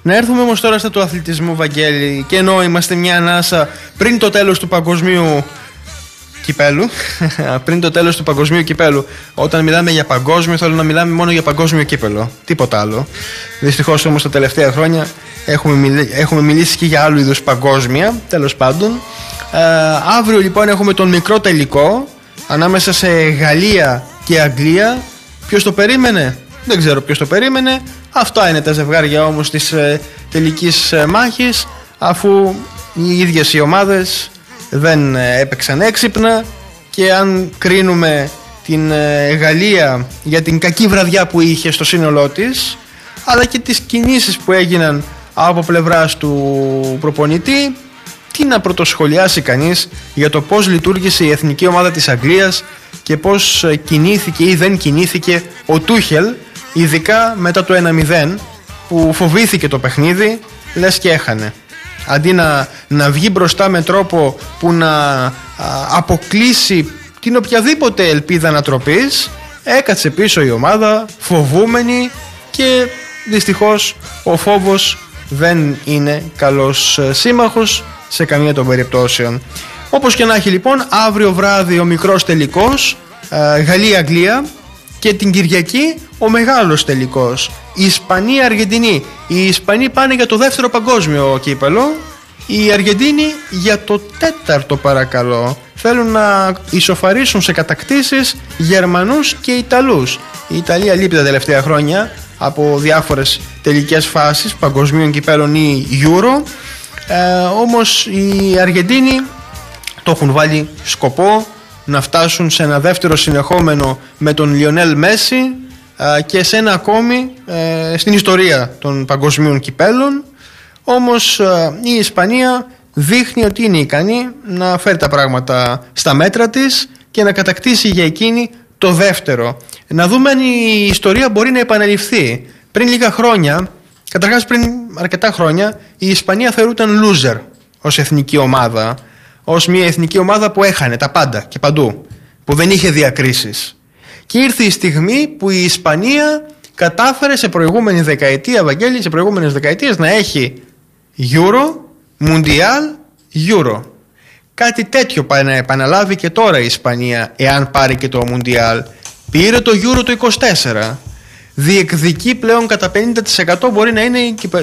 Να έρθουμε όμως τώρα στο του αθλητισμού, Βαγγέλη, και ενώ είμαστε μια ανάσα πριν το τέλος του παγκοσμίου κυπέλου, πριν το τέλος του παγκοσμίου κυπέλου, όταν μιλάμε για παγκόσμιο, θέλω να μιλάμε μόνο για παγκόσμιο κύπελο, τίποτα άλλο. Δυστυχώς όμως τα τελευταία χρόνια έχουμε μιλήσει και για άλλου είδους παγκόσμια, τέλος πάντων. Αύριο λοιπόν έχουμε τον μικρό τελικό ανάμεσα σε Γαλλία και Αγγλία. Ποιος το περίμενε? Δεν ξέρω ποιος το περίμενε. Αυτά είναι τα ζευγάρια όμως της τελικής μάχης, αφού οι ίδιες οι ομάδες δεν έπαιξαν έξυπνα, και αν κρίνουμε την Γαλλία για την κακή βραδιά που είχε στο σύνολό της, αλλά και τις κινήσεις που έγιναν από πλευράς του προπονητή, τι να πρωτοσχολιάσει κανείς για το πώς λειτουργήσε η εθνική ομάδα της Αγγλίας και πώς κινήθηκε ή δεν κινήθηκε ο Τούχελ, ειδικά μετά το 1-0 που φοβήθηκε το παιχνίδι, λες και έχανε. Αντί να βγει μπροστά με τρόπο που να αποκλείσει την οποιαδήποτε ελπίδα ανατροπής, έκατσε πίσω η ομάδα φοβούμενη, και δυστυχώς ο φόβος δεν είναι καλός σύμμαχος σε καμία των περιπτώσεων. Όπως και να έχει λοιπόν, αύριο βράδυ ο μικρός τελικός, Γαλλία-Αγγλία, και την Κυριακή ο μεγάλος τελικός, Ισπανία-Αργεντινή. Οι Ισπανοί πάνε για το δεύτερο παγκόσμιο κύπελο, οι Αργεντίνοι για το τέταρτο, παρακαλώ. Θέλουν να ισοφαρίσουν σε κατακτήσεις Γερμανούς και Ιταλούς. Η Ιταλία λείπει τα τελευταία χρόνια από διάφορες τελικές φάσεις παγκοσμίων κυπέλων ή Euro, όμως οι Αργεντίνοι το έχουν βάλει σκοπό να φτάσουν σε ένα δεύτερο συνεχόμενο με τον Λιονέλ Μέση, και σε ένα ακόμη στην ιστορία των παγκοσμίων κυπέλων. Όμως η Ισπανία δείχνει ότι είναι ικανή να φέρει τα πράγματα στα μέτρα της και να κατακτήσει για εκείνη το δεύτερο. Να δούμε αν η ιστορία μπορεί να επαναληφθεί. Πριν λίγα χρόνια, καταρχάς πριν αρκετά χρόνια, η Ισπανία θεωρούταν loser ως εθνική ομάδα, ως μια εθνική ομάδα που έχανε τα πάντα και παντού, που δεν είχε διακρίσεις. Και ήρθε η στιγμή που η Ισπανία κατάφερε σε προηγούμενη δεκαετία, Βαγγέλη, σε προηγούμενες δεκαετίες να έχει Euro, Mundial, Euro. Κάτι τέτοιο πάει να επαναλάβει και τώρα η Ισπανία, εάν πάρει και το Mundial. Πήρε το Euro το 24. Διεκδικεί πλέον κατά 50%, μπορεί να είναι